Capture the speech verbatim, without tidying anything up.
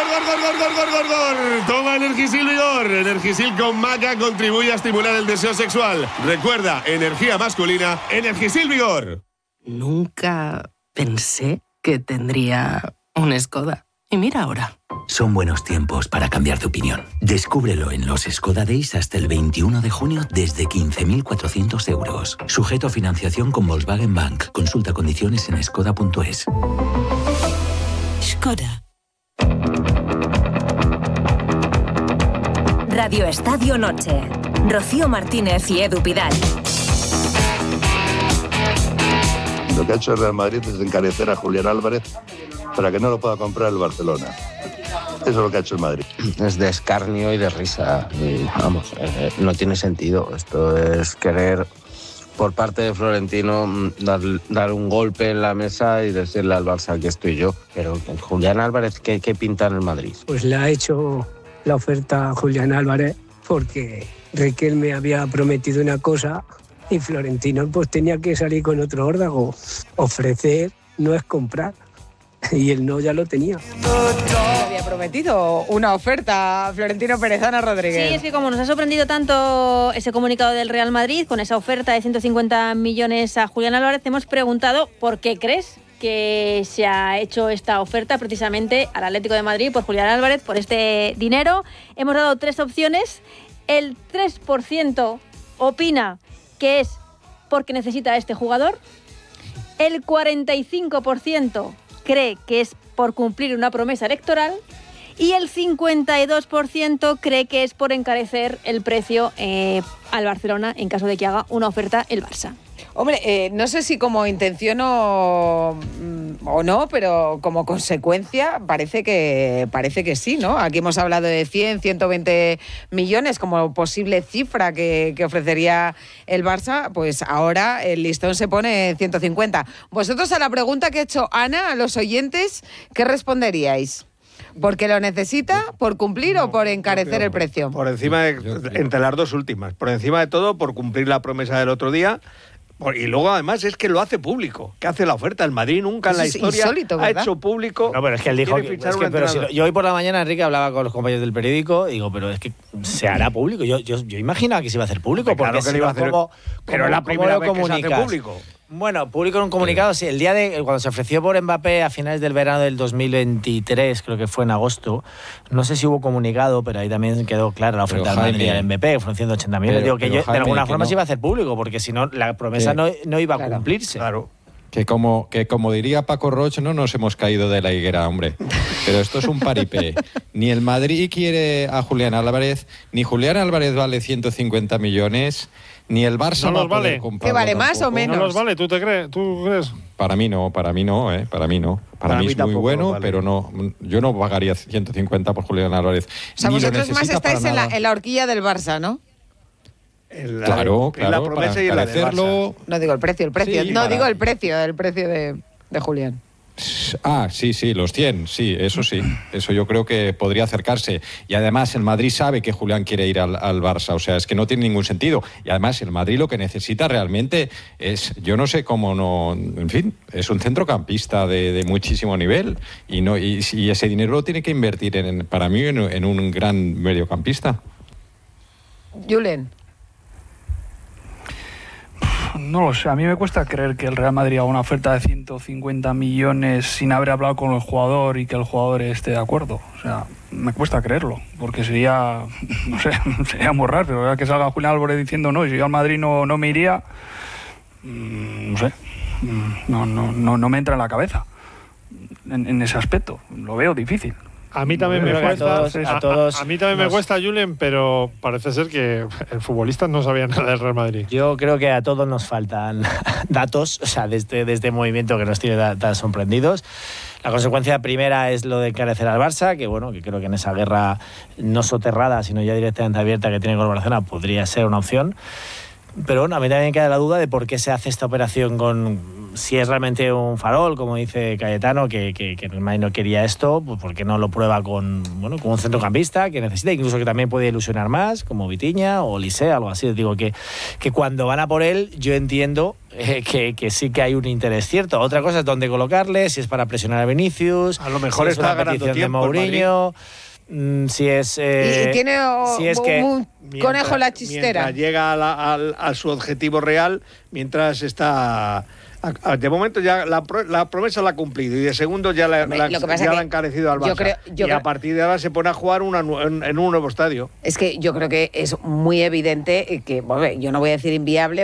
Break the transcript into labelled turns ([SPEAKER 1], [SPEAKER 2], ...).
[SPEAKER 1] gol, gol, gol, gol, gol, gol, gol. Toma Energisil Vigor. Energisil con maca contribuye a estimular el deseo sexual. Recuerda, energía masculina, Energisil Vigor.
[SPEAKER 2] Nunca pensé que tendría un Skoda. Y mira ahora.
[SPEAKER 3] Son buenos tiempos para cambiar de opinión. Descúbrelo en los Skoda Days hasta el veintiuno de junio desde quince mil cuatrocientos euros. Sujeto a financiación con Volkswagen Bank. Consulta condiciones en skoda punto es.
[SPEAKER 4] Skoda. Radio Estadio Noche. Rocío Martínez y Edu Pidal.
[SPEAKER 5] Lo que ha hecho el Real Madrid es encarecer a Julián Álvarez para que no lo pueda comprar el Barcelona. Eso es lo que ha hecho el Madrid.
[SPEAKER 6] Es de escarnio y de risa. Y, vamos, eh, no tiene sentido. Esto es querer, por parte de Florentino, dar, dar un golpe en la mesa y decirle al Barça que estoy yo. Pero Julián Álvarez, ¿qué, qué pinta en el Madrid?
[SPEAKER 7] Pues le ha hecho la oferta a Julián Álvarez porque Riquelme había prometido una cosa y Florentino pues tenía que salir con otro órdago. Ofrecer no es comprar. Y el no ya lo tenía.
[SPEAKER 8] Había prometido una oferta a Florentino Pérez, Ana Rodríguez.
[SPEAKER 9] Sí, es que como nos ha sorprendido tanto ese comunicado del Real Madrid con esa oferta de ciento cincuenta millones a Julián Álvarez, hemos preguntado por qué crees que se ha hecho esta oferta precisamente al Atlético de Madrid por Julián Álvarez, por este dinero. Hemos dado tres opciones. El tres por ciento opina que es porque necesita a este jugador. El cuarenta y cinco por ciento cree que es por cumplir una promesa electoral y el cincuenta y dos por ciento cree que es por encarecer el precio eh, al Barcelona en caso de que haga una oferta el Barça.
[SPEAKER 8] Hombre, eh, no sé si como intención o, o no, pero como consecuencia parece que parece que sí, ¿no? Aquí hemos hablado de cien, ciento veinte millones como posible cifra que, que ofrecería el Barça, pues ahora el listón se pone en ciento cincuenta. Vosotros a la pregunta que ha hecho Ana, a los oyentes, ¿qué responderíais? ¿Porque lo necesita, por cumplir no, o por encarecer el precio?
[SPEAKER 10] Por encima de, entre las dos últimas, por encima de todo, por cumplir la promesa del otro día. Y luego, además, es que lo hace público, que hace la oferta. El Madrid nunca en la historia
[SPEAKER 8] insólito,
[SPEAKER 10] ha hecho público.
[SPEAKER 11] No, pero es que él dijo que, es que pero si lo, yo hoy por la mañana, Enrique, hablaba con los compañeros del periódico y digo, pero es que se hará público. Yo, yo, yo imaginaba que se iba a hacer público.
[SPEAKER 10] Hombre,
[SPEAKER 11] porque
[SPEAKER 10] claro que
[SPEAKER 11] si
[SPEAKER 10] le iba
[SPEAKER 11] no,
[SPEAKER 10] a hacer,
[SPEAKER 11] ¿cómo,
[SPEAKER 10] pero
[SPEAKER 11] cómo,
[SPEAKER 10] la primera vez que se hace público.
[SPEAKER 11] Bueno, público en un comunicado, sí. El día de cuando se ofreció por Mbappé a finales del verano del dos mil veintitrés, creo que fue en agosto, no sé si hubo comunicado, pero ahí también quedó clara la oferta del Madrid al Mbappé, fueron ciento ochenta millones. Digo que yo, Jaime, de alguna forma no. se iba a hacer público, porque si no, la promesa no, no iba a claro. cumplirse.
[SPEAKER 10] Claro.
[SPEAKER 12] Que como, que como diría Paco Roch, no nos hemos caído de la higuera, hombre. Pero esto es un paripé. Ni el Madrid quiere a Julián Álvarez, ni Julián Álvarez vale ciento cincuenta millones, ni el Barça
[SPEAKER 13] no
[SPEAKER 12] va
[SPEAKER 13] a poder
[SPEAKER 12] vale. comprarlo.
[SPEAKER 8] ¿Que vale más
[SPEAKER 12] tampoco.
[SPEAKER 8] o menos?
[SPEAKER 13] No los vale, ¿tú te crees? ¿Tú crees?
[SPEAKER 12] Para mí no, para mí no, ¿eh? Para mí no. Para, para mí, mí es muy bueno, vale. pero no, yo no pagaría ciento cincuenta por Julián Álvarez.
[SPEAKER 8] O sea,
[SPEAKER 12] ni
[SPEAKER 8] vosotros más estáis en la, en la horquilla del Barça, ¿no?
[SPEAKER 12] En la, claro, claro,
[SPEAKER 10] la promesa y la del Barça.
[SPEAKER 8] No digo el precio, el precio. Sí, no para... digo el precio, el precio de, de Julián.
[SPEAKER 12] Ah, sí, sí, los cien, sí, eso sí. Eso yo creo que podría acercarse. Y además el Madrid sabe que Julián quiere ir al, al Barça, o sea, es que no tiene ningún sentido. Y además el Madrid lo que necesita realmente es, yo no sé cómo no, en fin, es un centrocampista de, de muchísimo nivel y, no, y, y ese dinero lo tiene que invertir, en, para mí, en, en un gran mediocampista.
[SPEAKER 8] Julen.
[SPEAKER 14] No lo sé, a mí me cuesta creer que el Real Madrid haga una oferta de ciento cincuenta millones sin haber hablado con el jugador y que el jugador esté de acuerdo. O sea, me cuesta creerlo, porque sería, no sé, sería muy raro, pero ahora que salga Julián Álvarez diciendo no, y si yo al Madrid no, no me iría, mmm, no sé, no, no, no, no me entra en la cabeza en, en ese aspecto, lo veo difícil.
[SPEAKER 13] A mí también me cuesta, a, todos, a, todos, a, a mí también nos... me cuesta, Julen, pero parece ser que el futbolista no sabía nada del Real Madrid.
[SPEAKER 11] Yo creo que a todos nos faltan datos, o sea, de este, de este movimiento que nos tiene tan, tan sorprendidos. La consecuencia primera es lo de encarecer al Barça, que bueno, que creo que en esa guerra no soterrada, sino ya directamente abierta que tiene con el Barcelona, podría ser una opción. Pero bueno, a mí también queda la duda de por qué se hace esta operación con si es realmente un farol, como dice Cayetano, que, que, que el Madrid no quería esto, pues ¿por qué no lo prueba con, bueno, con un centrocampista que necesita, incluso que también puede ilusionar más, como Vitinha o Olise, algo así? Digo que, que cuando van a por él, yo entiendo eh, que, que sí que hay un interés cierto. Otra cosa es dónde colocarle, si es para presionar a Vinicius,
[SPEAKER 10] a lo mejor
[SPEAKER 11] si
[SPEAKER 10] está
[SPEAKER 11] es una petición de Mourinho. Si es, eh,
[SPEAKER 8] y, y tiene
[SPEAKER 11] si es
[SPEAKER 8] un,
[SPEAKER 11] que,
[SPEAKER 8] un conejo en la chistera.
[SPEAKER 10] Mientras llega a, la, a, a su objetivo real, mientras está... De momento ya la, la promesa la ha cumplido y de segundo ya la, la, ya la ha encarecido al Barça.
[SPEAKER 8] Yo creo, yo
[SPEAKER 10] y
[SPEAKER 8] creo,
[SPEAKER 10] a partir de ahora se pone a jugar una, en, en un nuevo estadio.
[SPEAKER 8] Es que yo creo que es muy evidente que, bueno, yo no voy a decir inviable,